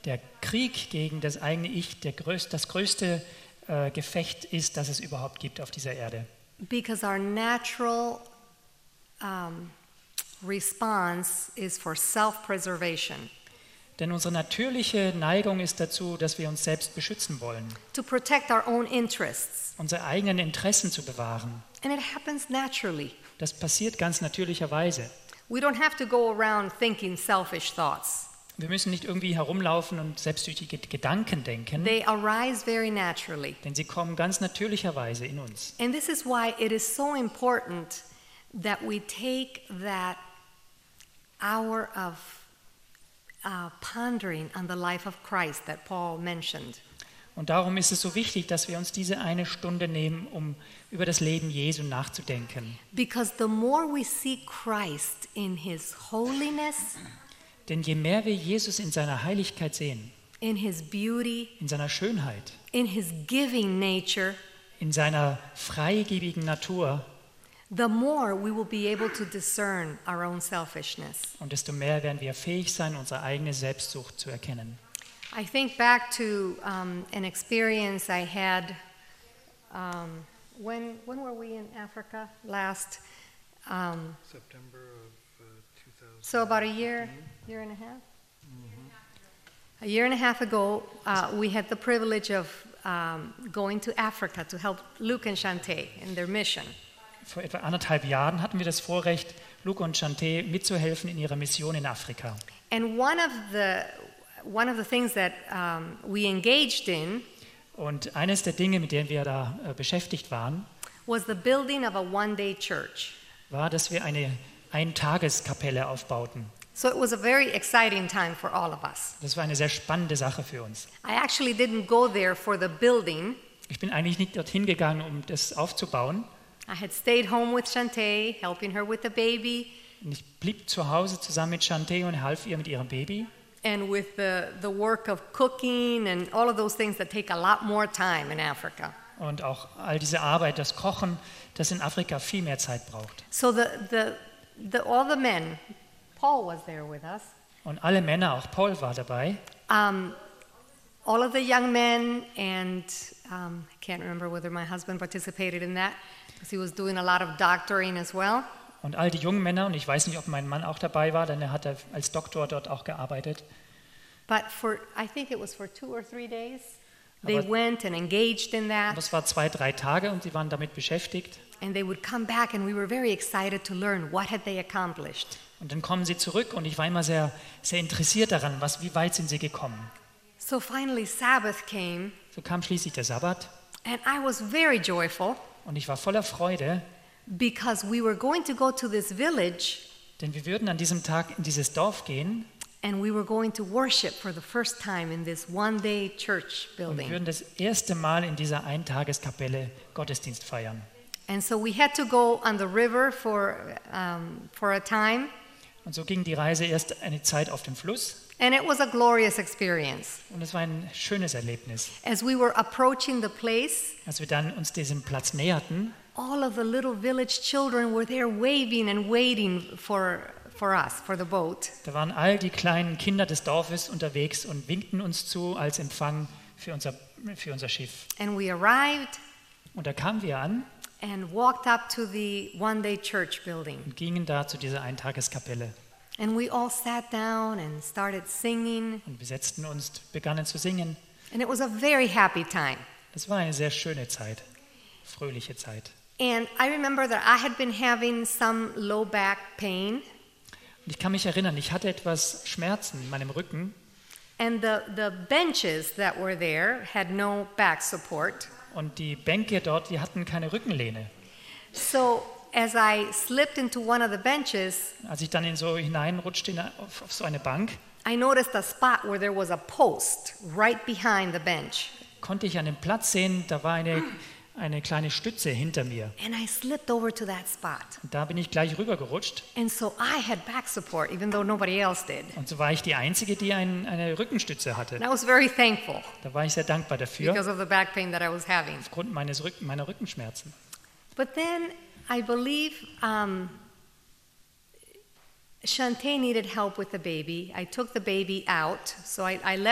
der Krieg gegen das eigene Ich das größte Gefecht ist, das es überhaupt gibt auf dieser Erde. Because our natural response is for self-preservation. Denn unsere natürliche Neigung ist dazu, dass wir uns selbst beschützen wollen, To protect our own interests. unsere eigenen Interessen zu bewahren. And it happens naturally. Das passiert ganz natürlicherweise. We don't have to go around thinking selfish thoughts. Wir müssen nicht irgendwie herumlaufen und selbstsüchtige Gedanken denken, They arise very naturally. denn sie kommen ganz natürlicherweise in uns. And this is why it is so important that we take that hour of pondering on the life of Christ that Paul mentioned. Und darum ist es so wichtig, dass wir uns diese eine Stunde nehmen, um über das Leben Jesu nachzudenken. Because the more we see Christ in his holiness, Denn je mehr wir Jesus in seiner Heiligkeit sehen, in his beauty, in seiner Schönheit, in his giving nature, in seiner freigebigen Natur, the more we will be able to discern our own selfishness. und desto mehr werden wir fähig sein, unsere eigene Selbstsucht zu erkennen. I think back to an experience I had when were we in Africa last? September of 2000. So about a year and a half? A year and a half ago, we had the privilege of going to Africa to help Luke and Shante in their mission. Vor etwa 1,5 Jahren hatten wir das Vorrecht, Luke und Chante mitzuhelfen in ihrer Mission in Afrika. And one of the things that we engaged in Und eines der Dinge, mit denen wir da beschäftigt waren, was the building of a one-day church. war, dass wir eine Eintageskapelle aufbauten. So it was a very exciting time for all of us. Das war eine sehr spannende Sache für uns. I actually didn't go there for the building. Ich bin eigentlich nicht dorthin gegangen, um das aufzubauen. I had stayed home with Shante, helping her with the baby, Und ich blieb zu Hause zusammen mit Chante und half ihr mit ihrem Baby. and with the work of cooking and all of those things that take a lot more time in Africa. Und auch all diese Arbeit, das Kochen, das in Afrika viel mehr Zeit braucht. So all the men, Paul was there with us, Und alle Männer, auch Paul war dabei, all of the young men, and I can't remember whether my husband participated in that, because he was doing a lot of doctoring as well. und all die jungen Männer, und ich weiß nicht, ob mein Mann auch dabei war, denn er hat als Doktor dort auch gearbeitet. But I think it was for 2 or 3 days, they Aber- went and engaged in Und that, das war 2-3 Tage und sie waren damit beschäftigt. and they would come back, and we were very excited to learn what had they accomplished. Und dann kommen sie zurück und ich war immer sehr, sehr interessiert daran, wie weit sind sie gekommen. So finally Sabbath came, So kam schließlich der Sabbat and I was very joyful und ich war voller Freude, because we were going to go to this village denn wir würden an diesem Tag in dieses Dorf gehen and we were going to worship for the first time in this one-day church und wir building. würden das erste Mal in dieser Eintageskapelle Gottesdienst feiern. And so we had to go on the river for a time, Und so ging die Reise erst eine Zeit auf dem Fluss and it was a glorious experience. und es war ein schönes Erlebnis. As we were approaching the place, Als wir dann uns diesem Platz näherten, all of the little village children were there waving and waiting for us, for the boat. da waren all die kleinen Kinder des Dorfes unterwegs und winkten uns zu als Empfang für unser Schiff. And we arrived Und da kamen wir an and walked up to the one-day church building. und gingen da zu dieser Eintageskapelle. And we all sat down and started singing, Und wir setzten uns, begannen zu singen. and it was a very happy time. Es war eine sehr schöne Zeit, fröhliche Zeit. And I remember that I had been having some low back pain, Und ich kann mich erinnern, ich hatte etwas Schmerzen in meinem Rücken and the benches that were there had no back support. und die Bänke dort, die hatten keine Rückenlehne. So as I slipped into one of the benches, Als ich dann hineinrutschte auf so eine Bank, I noticed a spot where there was a post right behind the bench. konnte ich an dem Platz sehen, da war eine kleine Stütze hinter mir. And I slipped over to that spot. Und da bin ich gleich rübergerutscht. And so I had back support, even though nobody else did. Und so war ich die Einzige, die eine Rückenstütze hatte. And I was very thankful Da war ich sehr dankbar dafür, because of the back pain that I was having. aufgrund meiner Rückenschmerzen. But then I believe Shante needed help with the baby. I took the baby out, so I left